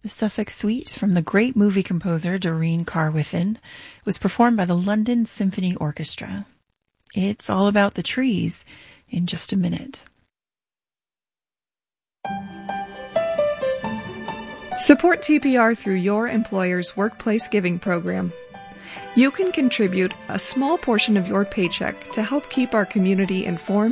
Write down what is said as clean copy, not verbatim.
The Suffolk Suite from the great movie composer Doreen Carwithin was performed by the London Symphony Orchestra. It's all about the trees in just a minute. Support TPR through your employer's workplace giving program. You can contribute a small portion of your paycheck to help keep our community informed